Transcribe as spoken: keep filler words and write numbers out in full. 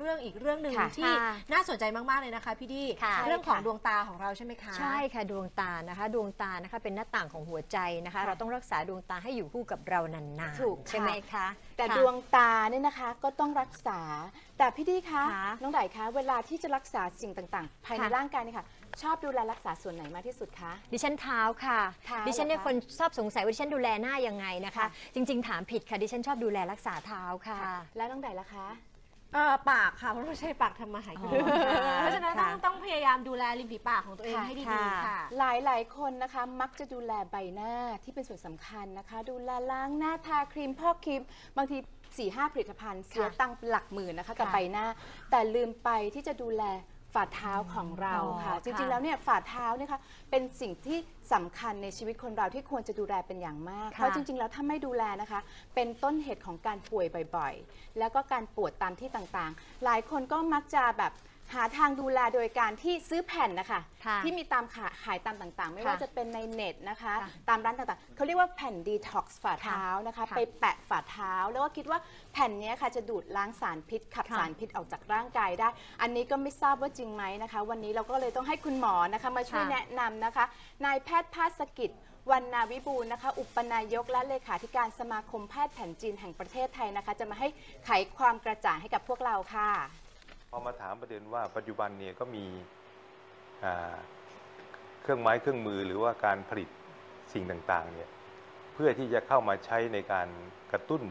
เรื่องอีกเรื่องหนึ่งค่ะที่น่าสนใจมากๆเลยนะคะพี่ดีค่ะเรื่องของดวงตาของเราใช่ไหมคะใช่ค่ะดวงตานะคะดวงตานะคะเป็นหน้าต่างของหัวใจนะคะค่ะเราต้องรักษาดวงตาให้อยู่คู่กับเรานานๆถูกใช่ไหมค่ะคะแต่ค่ะดวงตาเนี่ยนะคะก็ต้องรักษา แต่พี่ดีคะค่ะน้องไดคะเวลาที่จะรักษาสิ่งต่างๆ ภายในค่ะร่างกายเนี่ยค่ะชอบดูแลรักษาส่วนไหนมากที่สุดคะดิฉันเท้าค่ะเท้าดิฉันเนี่ยเหรอคคะนชอบสงสัยว่าดิฉันดูแลหน้ายังไงนะคะค่ะจริง ๆ ถามผิดค่ะดิฉันชอบดูแลรักษาเท้าค่ะแล้วน้องไดล่ะคะเอ่อปากค่ะเพราะไม่ใช่ปากทำมาหากินอ๋อค่ะเพราะฉะนั้นต้องค่ะต้องพยายามดูแลริมฝีปากของตัวเองค่ะให้ดีค่ะๆค่ะหลายหลายๆคนนะคะมักจะดูแลใบหน้าที่เป็นส่วนสำคัญนะคะ ดูแลล้างหน้าทาครีมพอกครีม บางทีสี่ห้าผลิตภัณฑ์เสียตังค์หลักหมื่นนะคะกับค่ะใบหน้า แต่ลืมไปที่จะดูแลฝ่าเท้าของเราค่ะอ๋อจริงค่ะๆแล้วเนี่ยฝ่าเท้าเนี่ยค่ะเป็นสิ่งที่สำคัญในชีวิตคนเราที่ควรจะดูแลเป็นอย่างมากค่ะเพราะจริง ๆ แล้วถ้าไม่ดูแลนะคะ เป็นต้นเหตุของการป่วยบ่อยๆ แล้วก็การปวดตามที่ต่างๆ หลายคนก็มักจะแบบหาทางดูแลโดยการที่ซื้อแผ่นนะคะค่ะที่มีตามขาขายตามต่างๆ ไม่ค่ะว่าจะเป็นในเน็ตนะคะค่ะตามร้านต่างๆ เขาเรียกว่าแผ่นดีท็อกซ์ฝ่าเท้านะคะค่ะไปแปะฝ่าเท้า แล้วก็คิดว่าแผ่นเนี้ยค่ะจะดูดล้างสารพิษขับค่ะสารพิษออกจากร่างกายได้ อันนี้ก็ไม่ทราบว่าจริงไหมนะคะ วันนี้เราก็เลยต้องให้คุณหมอนะคะมาช่วยค่ะแนะนำนะคะ นายแพทย์ภาสกิจวรรณวิบูลย์นะคะ อุปนายกและเลขาธิการสมาคมแพทย์แผนจีนแห่งประเทศไทยนะคะ จะมาให้ไขความกระจ่างให้กับพวกเราค่ะพอมาถามประเด็นว่าปัจจุบันเนี่ยก็มีอ่าเครื่องไม้เครื่องมือหรือว่าการผลิตสิ่งต่างๆเนี่ยเพื่อที่จะเข้ามาใช้ในการกระตุ้น